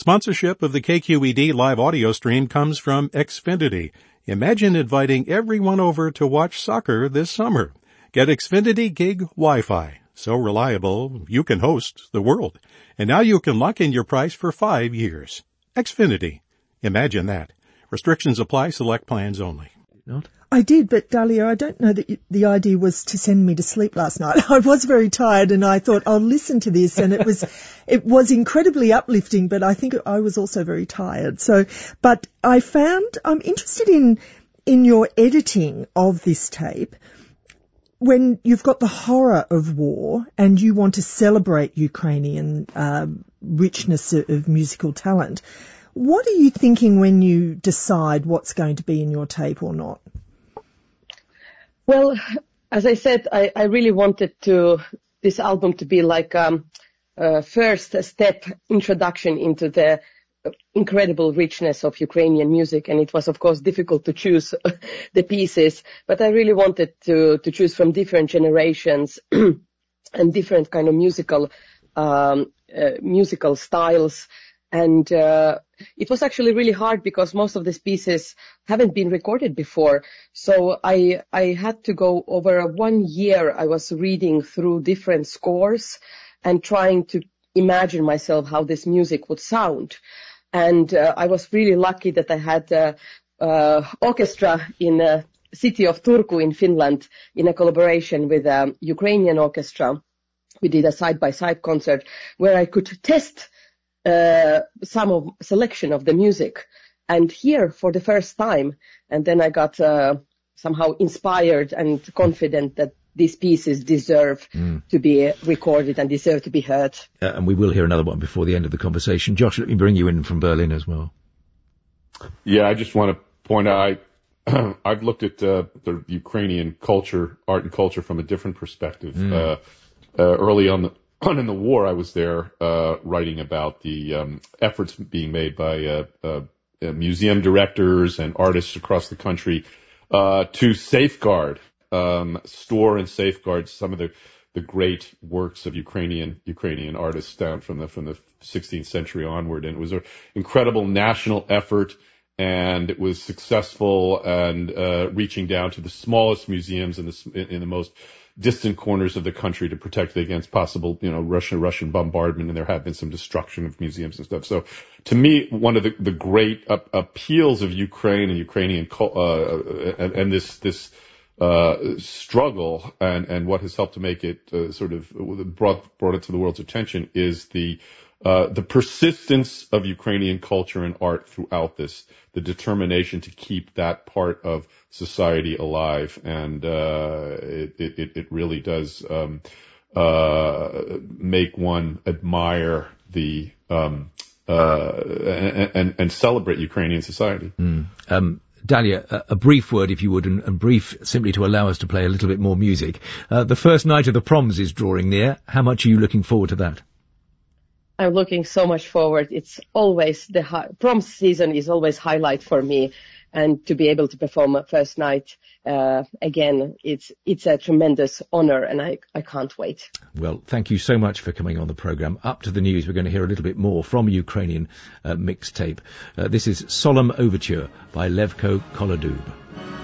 Sponsorship of the KQED live audio stream comes from Xfinity. Imagine inviting everyone over to watch soccer this summer. Get Xfinity Gig Wi-Fi. So reliable, you can host the world. And now you can lock in your price for 5 years. Xfinity. Imagine that. Restrictions apply. Select plans only. Not? I did, but Dahlia, I don't know that the idea was to send me to sleep last night. I was very tired and I thought I'll listen to this, and it was incredibly uplifting, but I think I was also very tired. So, but I'm interested in your editing of this tape. When you've got the horror of war and you want to celebrate Ukrainian richness of musical talent, what are you thinking when you decide what's going to be in your tape or not? Well, as I said, I really wanted this album to be like first step introduction into the incredible richness of Ukrainian music. And it was, of course, difficult to choose the pieces, but I really wanted to choose from different generations and different kind of musical styles. And it was actually really hard because most of these pieces haven't been recorded before. So I had to go over 1 year. I was reading through different scores and trying to imagine myself how this music would sound. And I was really lucky that I had orchestra in the city of Turku in Finland in a collaboration with a Ukrainian orchestra. We did a side-by-side concert where I could test selection of the music, and here for the first time, and then I got somehow inspired and confident that these pieces deserve to be recorded and deserve to be heard. And we will hear another one before the end of the conversation. Josh, let me bring you in from Berlin as well. Yeah, I just want to point out, I've looked at the Ukrainian culture, art and culture from a different perspective. Early on in the war, I was there writing about the efforts being made by museum directors and artists across the country to safeguard, store and safeguard some of the great works of Ukrainian artists down from the 16th century onward. And it was an incredible national effort, and it was successful, and reaching down to the smallest museums in the most distant corners of the country to protect against possible, Russian bombardment, and there have been some destruction of museums and stuff. So, to me, one of the great appeals of Ukraine and Ukrainian and this struggle, and what has helped to make it brought it to the world's attention is the persistence of Ukrainian culture and art throughout this, the determination to keep that part of society alive, and it really does make one admire the and celebrate Ukrainian society. Dahlia, a brief word, if you would, and brief simply to allow us to play a little bit more music. The first night of the proms is drawing near. How much are you looking forward to that? I'm looking so much forward. It's always prom season is always highlight for me, and to be able to perform a first night again, it's a tremendous honor, and I can't wait. Well, thank you so much for coming on the program. Up to the news, we're going to hear a little bit more from Ukrainian mixtape. This is Solemn Overture by Levko Kolodub.